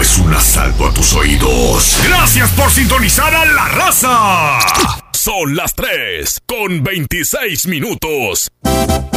es un asalto a tus oídos. Gracias por sintonizar a La Raza. Son las 3:26.